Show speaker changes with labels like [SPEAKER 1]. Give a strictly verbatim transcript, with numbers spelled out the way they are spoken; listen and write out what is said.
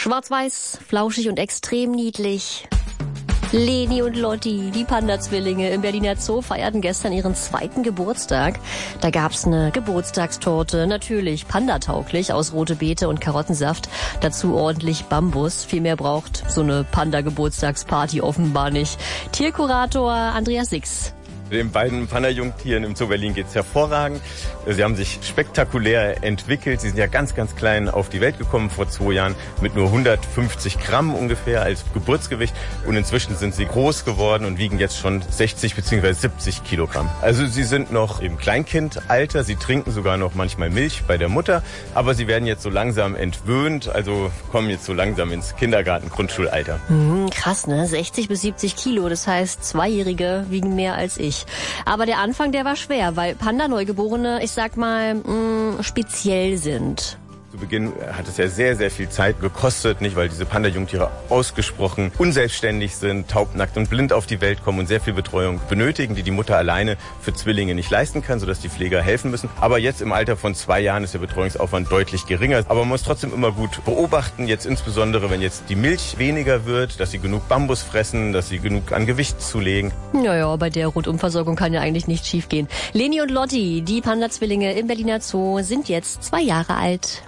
[SPEAKER 1] Schwarz-Weiß, flauschig und extrem niedlich. Leni und Lotti, die Panda-Zwillinge im Berliner Zoo, feierten gestern ihren zweiten Geburtstag. Da gab's eine Geburtstagstorte, natürlich pandatauglich, aus rote Beete und Karottensaft. Dazu ordentlich Bambus. Viel mehr braucht so eine Panda-Geburtstagsparty offenbar nicht. Tierkurator Andreas Six.
[SPEAKER 2] Den beiden Panda-Jungtieren im Zoo Berlin geht's hervorragend. Sie haben sich spektakulär entwickelt. Sie sind ja ganz, ganz klein auf die Welt gekommen vor zwei Jahren mit nur hundertfünfzig Gramm ungefähr als Geburtsgewicht. Und inzwischen sind sie groß geworden und wiegen jetzt schon sechzig bzw. siebzig Kilogramm. Also sie sind noch im Kleinkindalter. Sie trinken sogar noch manchmal Milch bei der Mutter. Aber sie werden jetzt so langsam entwöhnt, also kommen jetzt so langsam ins Kindergarten, Grundschulalter.
[SPEAKER 1] Mhm, krass, ne? sechzig bis siebzig Kilo. Das heißt, Zweijährige wiegen mehr als ich. Aber der Anfang, der war schwer, weil Panda-Neugeborene, ich sag mal, mh, speziell sind.
[SPEAKER 2] Zu Beginn hat es ja sehr, sehr viel Zeit gekostet, nicht, weil diese Panda-Jungtiere ausgesprochen unselbstständig sind, taubnackt und blind auf die Welt kommen und sehr viel Betreuung benötigen, die die Mutter alleine für Zwillinge nicht leisten kann, sodass die Pfleger helfen müssen. Aber jetzt im Alter von zwei Jahren ist der Betreuungsaufwand deutlich geringer. Aber man muss trotzdem immer gut beobachten, jetzt insbesondere, wenn jetzt die Milch weniger wird, dass sie genug Bambus fressen, dass sie genug an Gewicht zulegen.
[SPEAKER 1] Naja, bei der Rundumversorgung kann ja eigentlich nichts schiefgehen. Leni und Lotti, die Panda-Zwillinge im Berliner Zoo, sind jetzt zwei Jahre alt.